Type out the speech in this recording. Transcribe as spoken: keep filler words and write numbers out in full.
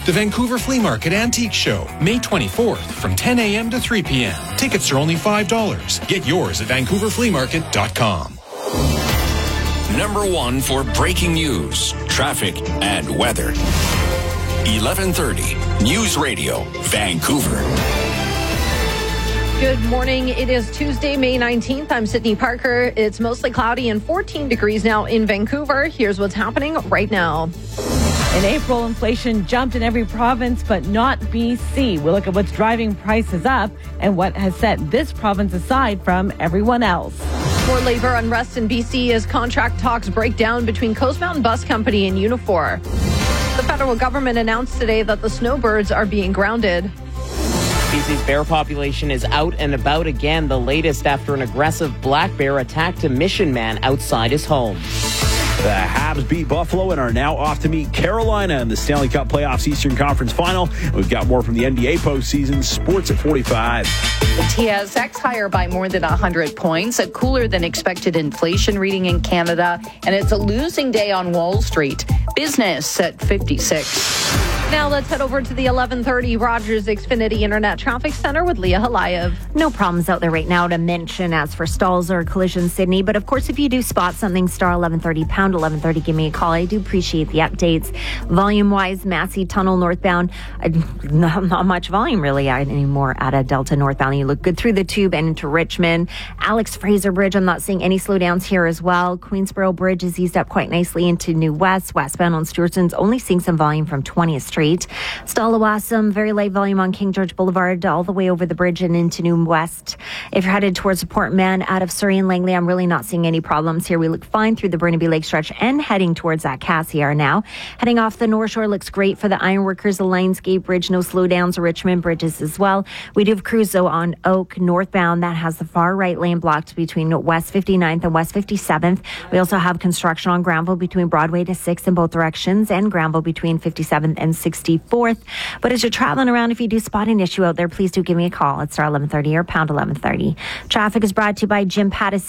The Vancouver Flea Market Antique Show, May twenty-fourth from ten a.m. to three p.m. Tickets are only five dollars. Get yours at vancouver flea market dot com. Number one for breaking news, traffic, and weather. eleven thirty News Radio, Vancouver. Good morning. It is Tuesday, May nineteenth. I'm Sydney Parker. It's mostly cloudy and fourteen degrees now in Vancouver. Here's what's happening right now. In April, inflation jumped in every province, but not B C. We'll look at what's driving prices up and what has set this province aside from everyone else. More labor unrest in B C as contract talks break down between Coast Mountain Bus Company and Unifor. The federal government announced today that the snowbirds are being grounded. B C's bear population is out and about again, the latest after an aggressive black bear attacked a mission man outside his home. The Habs beat Buffalo and are now off to meet Carolina in the Stanley Cup Playoffs Eastern Conference Final. We've got more from the N B A postseason. Sports at forty-five. The T S X higher by more than one hundred points, a cooler than expected inflation reading in Canada, and it's a losing day on Wall Street. Business at fifty-six. Now let's head over to the eleven thirty Rogers Xfinity Internet Traffic Center with Leah Halayev. No problems out there right now to mention as for stalls or collisions, Sydney. But of course, if you do spot something, star eleven thirty, pound eleven thirty, give me a call. I do appreciate the updates. Volume-wise, Massey Tunnel northbound, uh, not, not much volume really anymore out of Delta northbound. You look good through the tube and into Richmond. Alex Fraser Bridge, I'm not seeing any slowdowns here as well. Queensboro Bridge is eased up quite nicely into New West. Westbound on Stewart's only seeing some volume from twentieth Street. Stallawasam, very light volume on King George Boulevard all the way over the bridge and into New West. If you're headed towards Port Mann out of Surrey and Langley, I'm really not seeing any problems here. We look fine through the Burnaby Lake stretch and heading towards that Cassiar now. Heading off the North Shore looks great for the Ironworkers, the Lionsgate Bridge, no slowdowns, Richmond bridges as well. We do have crews though on Oak northbound that has the far right lane blocked between West fifty-ninth and West fifty-seventh. We also have construction on Granville between Broadway to sixth in both directions and Granville between fifty-seventh and sixty-fourth. But as you're traveling around, if you do spot an issue out there, please do give me a call at star eleven thirty or pound eleven thirty. Traffic is brought to you by Jim Pattison.